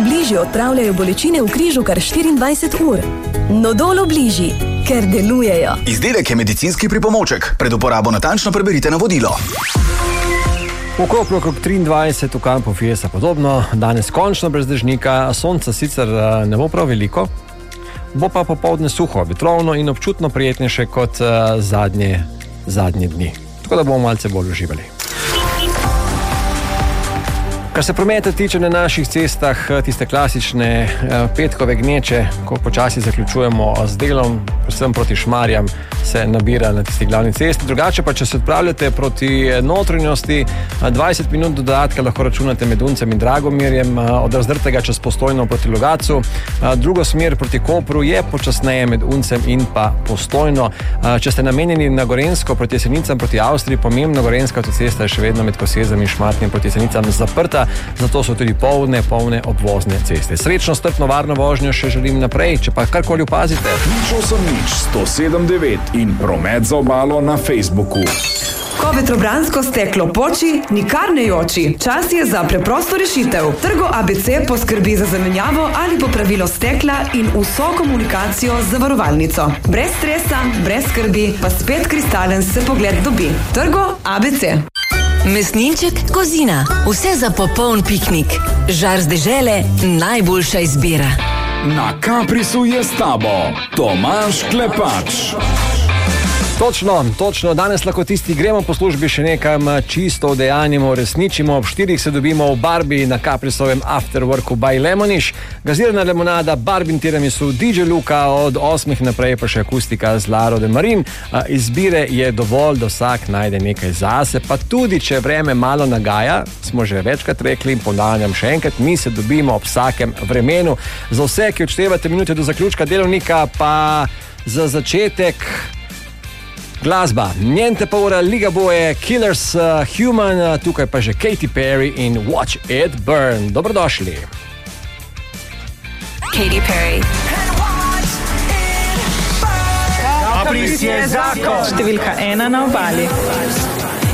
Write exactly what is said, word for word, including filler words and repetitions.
Obliži odpravljajo bolečine v križu kar štiriindvajset ur. Nodol Obliži, ker delujejo. Izdelek je medicinski pripomoček. Pred uporabo natančno preberite navodilo. V Kopru okrog triindvajset, v kampu Fiesta podobno, danes končno brez dežnika, sonca sicer ne bo prav veliko, bo pa popoldne suho, vetrovno in občutno prijetnejše kot uh, zadnje, zadnje dni. Tako da bomo malce bolj uživali. Kar se prometa tiče na naših cestah, tiste klasične uh, petkove gneče, ko počasi zaključujemo z delom, predvsem proti Šmarjam, se nabira na tisti glavni cesti. Drugače pa, če se odpravljate proti notranjosti, dvajset minut dodatka lahko računate med Uncem in Dragomirjem, od Razdrtega čez Postojno proti Logatcu. Drugo smer proti Kopru je počasneje med Uncem in pa Postojno. Če ste namenjeni na Gorenjsko proti Jesenicam proti Avstriji, pomembno Gorenjska avtocesta je še vedno med Kosezem in Šmartnim proti Jesenicam zaprta, zato so tudi polne, polne obvozne ceste. Srečno, strpno, varno vožnjo še želim naprej, če pa karkoli opazite. nič osem nič sto sedem devet in promet za obalo na Facebooku. Ko vetrobransko steklo poči, nikar ne joči. Čas je za preprosto rešitev. Trgo A B C poskrbi za zamenjavo ali popravilo stekla in vso komunikacijo z zavarovalnico. Brez stresa, brez skrbi, pa spet kristalen se pogled dobi. Trgo A B C. Mesninček Kozina. Vse za popoln piknik. Žar z dežele, najboljša izbira. Na Kaprisu je s tabo Tomaž Klepač. Točno, točno. Danes lahko tisti gremo po službi še nekam čisto udejanjimo, resničimo. Ob štirih se dobimo v Barbie na Kaprisovem Afterworku by Lemoniš. Gazirana limonada, Barbin tiramisu, D J Luka, od osmih naprej pa še akustika z Laro de Marin. Izbire je dovolj, da vsak najde nekaj zase, pa tudi če vreme malo nagaja, smo že večkrat rekli in ponavljam še enkrat, mi se dobimo ob vsakem vremenu. Za vse, ki odštevate minute do zaključka delovnika, pa za začetek glasba. Niente paura, Liga Boje, Killers, uh, Human, uh, tukaj pa že Katy Perry in Watch It Burn. Dobrodošli. Katy Perry. Kapris je zakon. Številka ena na obali.